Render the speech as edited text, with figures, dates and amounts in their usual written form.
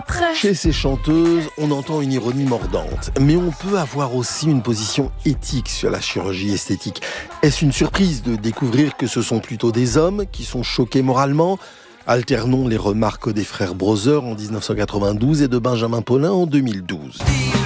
Chez ces chanteuses, on entend une ironie mordante, mais on peut avoir aussi une position éthique sur la chirurgie esthétique. Est-ce une surprise de découvrir que ce sont plutôt des hommes qui sont choqués moralement ? Alternons les remarques des frères Brother en 1992 et de Benjamin Paulin en 2012.